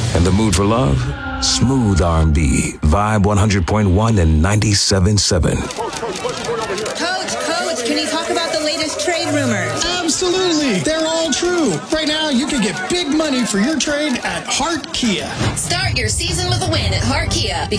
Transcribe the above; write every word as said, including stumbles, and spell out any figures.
In the mood for love? Smooth R and B. Vibe one hundred point one and ninety-seven point seven. Coach, Coach, can you talk about the latest trade rumors? Absolutely. They're all true. Right now, you can get big money for your trade at Hart Kia. Start your season with a win at Hart Kia.